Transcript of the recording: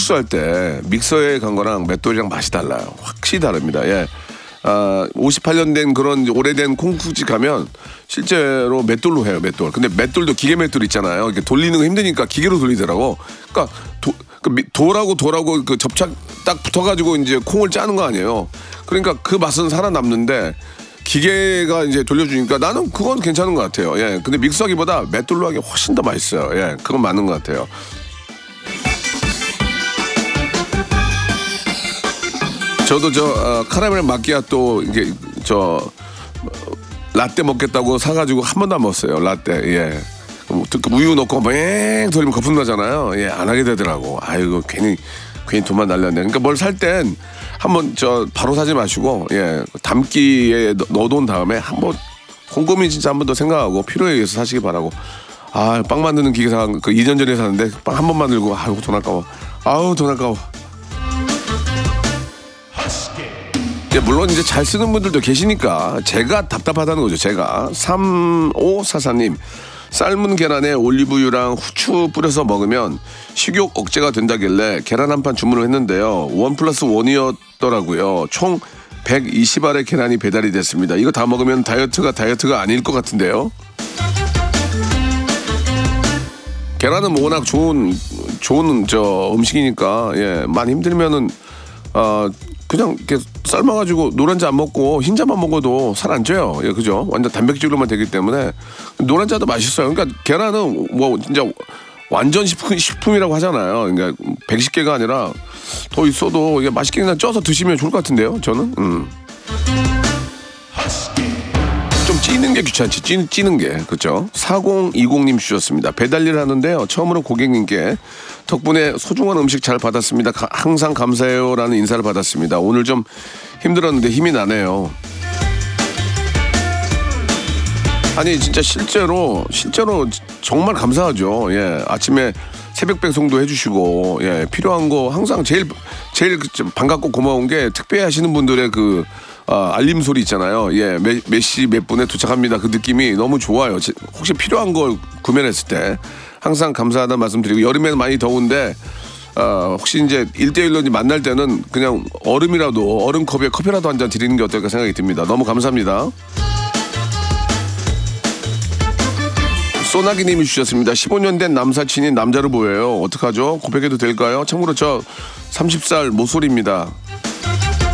콩국수 할 때 믹서에 간 거랑 맷돌이랑 맛이 달라요. 확실히 다릅니다. 예. 58년 된 그런 오래된 콩국수집 가면 실제로 맷돌로 해요, 맷돌. 근데 맷돌도 기계 맷돌 있잖아요. 이렇게 돌리는 거 힘드니까 기계로 돌리더라고. 그러니까 돌하고 그 접착 딱 붙어가지고 이제 콩을 짜는 거 아니에요. 그러니까 그 맛은 살아남는데 기계가 이제 돌려주니까 나는 그건 괜찮은 것 같아요. 예. 근데 믹서기보다 맷돌로 하기 훨씬 더 맛있어요. 예. 그건 맞는 것 같아요. 저도 카라멜 마끼아또 이게 라떼 먹겠다고 사가지고 한 번도 안 먹었어요. 라떼. 예. 우유 넣고 맹 돌리면 거품 나잖아요. 예. 안 하게 되더라고. 아이고 괜히 돈만 날렸네. 그러니까 뭘 살 땐 한번 바로 사지 마시고 예. 담기에 넣어놓은 다음에 한번 곰곰이 진짜 한 번 더 생각하고 필요에 의해서 사시기 바라고. 빵 만드는 기계 그 2년 전에 샀는데 빵 한 번 만들고 아이고 돈 아까워. 아우 돈 아까워. 물론 이제 잘 쓰는 분들도 계시니까 제가 답답하다는 거죠. 제가 3544님 삶은 계란에 올리브유랑 후추 뿌려서 먹으면 식욕 억제가 된다길래 계란 한 판 주문을 했는데요. 1+1이었더라고요. 총 120알의 계란이 배달이 됐습니다. 이거 다 먹으면 다이어트가 아닐 것 같은데요. 계란은 워낙 좋은 음식이니까 예, 많이 힘들면은 그냥 이렇게 삶아가지고 노란자 안 먹고 흰자만 먹어도 살 안 쪄요. 예, 그죠? 완전 단백질로만 되기 때문에 노란자도 맛있어요. 그러니까 계란은 뭐 진짜 완전 식품이라고 하잖아요. 그러니까 110개가 아니라 더 있어도 이게 맛있게 그냥 쪄서 드시면 좋을 것 같은데요. 저는. 좀 찌는 게 귀찮지. 찌는 게. 그렇죠? 4020님 주셨습니다. 배달일 하는데요. 처음으로 고객님께 덕분에 소중한 음식 잘 받았습니다. 항상 감사해요라는 인사를 받았습니다. 오늘 좀 힘들었는데 힘이 나네요. 아니 진짜 실제로 정말 감사하죠. 예. 아침에 새벽 배송도 해주시고 예. 필요한 거 항상 제일 반갑고 고마운 게 특별히 하시는 분들의 알림 소리 있잖아요. 예, 몇 시 몇 분에 도착합니다. 그 느낌이 너무 좋아요. 혹시 필요한 걸 구매했을 때 항상 감사하다는 말씀드리고 여름에는 많이 더운데 혹시 이제 1대1로 만날 때는 그냥 얼음컵에 커피라도 한 잔 드리는 게 어떨까 생각이 듭니다. 너무 감사합니다. 소나기님이 주셨습니다. 15년 된 남사친이 남자로 보여요. 어떡하죠? 고백해도 될까요? 참고로 저 30살 모쏠입니다.